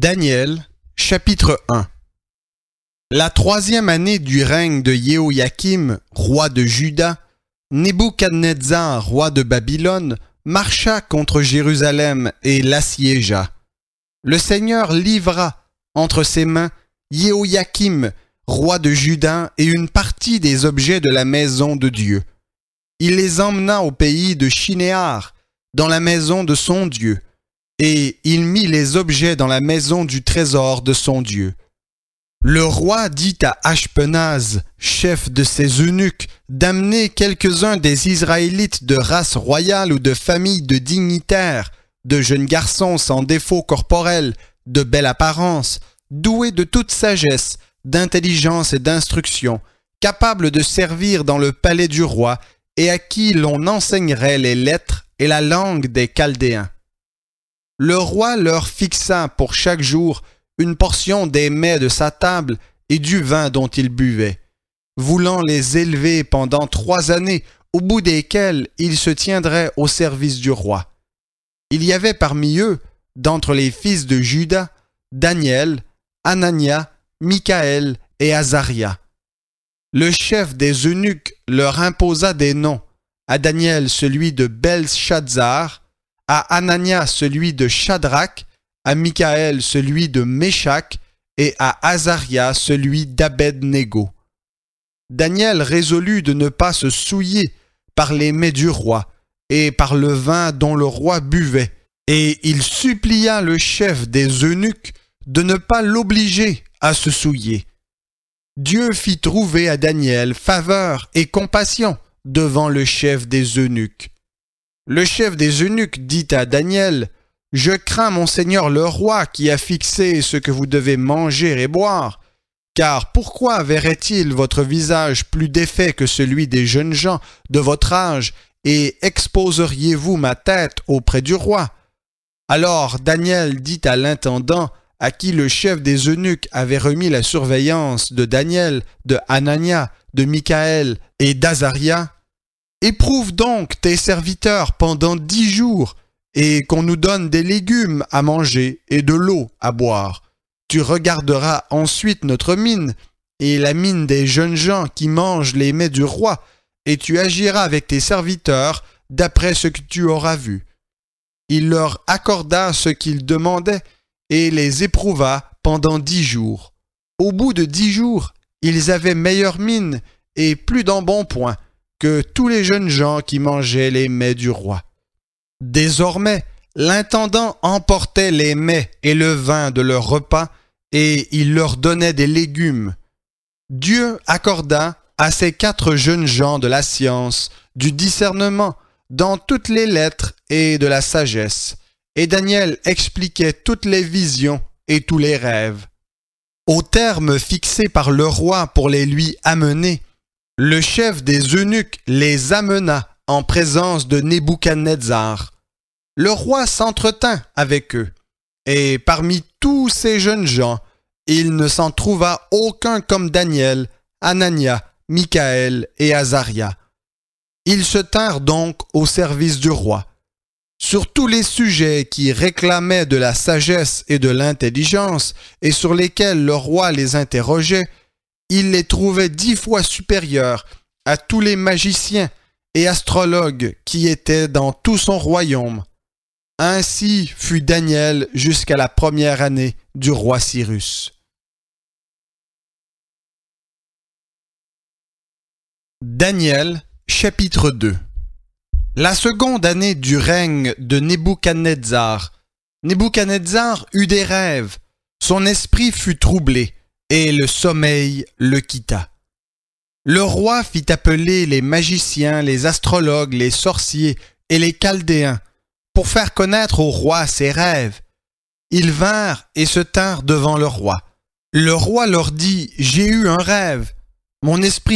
Daniel, chapitre 1. La 3e année du règne de Jéhoïakim, roi de Juda, Nebuchadnezzar, roi de Babylone, marcha contre Jérusalem et l'assiégea. Le Seigneur livra entre ses mains Jéhoïakim, roi de Juda, et une partie des objets de la maison de Dieu. Il les emmena au pays de Shinéar, dans la maison de son Dieu, et il mit les objets dans la maison du trésor de son Dieu. Le roi dit à Ashpenaz, chef de ses eunuques, d'amener quelques-uns des Israélites de race royale ou de famille de dignitaires, de jeunes garçons sans défaut corporel, de belle apparence, doués de toute sagesse, d'intelligence et d'instruction, capables de servir dans le palais du roi et à qui l'on enseignerait les lettres et la langue des Chaldéens. Le roi leur fixa pour chaque jour une portion des mets de sa table et du vin dont ils buvaient, voulant les élever pendant 3 années, au bout desquelles ils se tiendraient au service du roi. Il y avait parmi eux, d'entre les fils de Juda, Daniel, Anania, Michaël et Azaria. Le chef des eunuques leur imposa des noms, à Daniel celui de Belshazzar, à Anania celui de Shadrach, à Michaël celui de Méshach et à Azaria celui d'Abed-Négo. Daniel résolut de ne pas se souiller par les mets du roi et par le vin dont le roi buvait, et il supplia le chef des eunuques de ne pas l'obliger à se souiller. Dieu fit trouver à Daniel faveur et compassion devant le chef des eunuques. Le chef des eunuques dit à Daniel, « Je crains mon seigneur le roi qui a fixé ce que vous devez manger et boire, car pourquoi verrait-il votre visage plus défait que celui des jeunes gens de votre âge, et exposeriez-vous ma tête auprès du roi ?» Alors Daniel dit à l'intendant, à qui le chef des eunuques avait remis la surveillance de Daniel, de Anania, de Michaël et d'Azaria, « Éprouve donc tes serviteurs pendant 10 jours, et qu'on nous donne des légumes à manger et de l'eau à boire. Tu regarderas ensuite notre mine, et la mine des jeunes gens qui mangent les mets du roi, et tu agiras avec tes serviteurs d'après ce que tu auras vu. » Il leur accorda ce qu'ils demandaient, et les éprouva pendant 10 jours. Au bout de 10 jours, ils avaient meilleure mine et plus d'embonpoint que tous les jeunes gens qui mangeaient les mets du roi. Désormais, l'intendant emportait les mets et le vin de leur repas, et il leur donnait des légumes. Dieu accorda à ces 4 jeunes gens de la science, du discernement, dans toutes les lettres et de la sagesse, et Daniel expliquait toutes les visions et tous les rêves. Au terme fixé par le roi pour les lui amener, le chef des eunuques les amena en présence de Nebuchadnezzar. Le roi s'entretint avec eux, et parmi tous ces jeunes gens, il ne s'en trouva aucun comme Daniel, Anania, Michaël et Azaria. Ils se tinrent donc au service du roi. Sur tous les sujets qui réclamaient de la sagesse et de l'intelligence, et sur lesquels le roi les interrogeait, il les trouvait 10 fois supérieurs à tous les magiciens et astrologues qui étaient dans tout son royaume. Ainsi fut Daniel jusqu'à la 1re année du roi Cyrus. Daniel, chapitre 2. La 2e année du règne de Nebuchadnezzar. Nebuchadnezzar eut des rêves, son esprit fut troublé, et le sommeil le quitta. Le roi fit appeler les magiciens, les astrologues, les sorciers et les Chaldéens, pour faire connaître au roi ses rêves. Ils vinrent et se tinrent devant le roi. Le roi leur dit, « J'ai eu un rêve. Mon esprit